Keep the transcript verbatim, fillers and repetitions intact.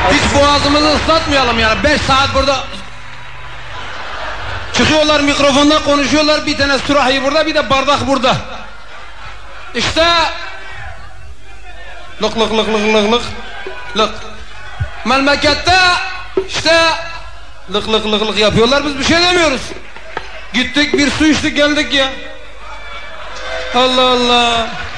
Hiç boğazımızı ıslatmayalım yani. Beş saat burada çıkıyorlar, mikrofonda konuşuyorlar. Bir tane sürahi burada, bir de bardak burada. İşte lık lık lık lık lık lık lık. Memlekette işte lık lık lık lık yapıyorlar, biz bir şey demiyoruz. Gittik bir su içtik geldik ya. Allah Allah.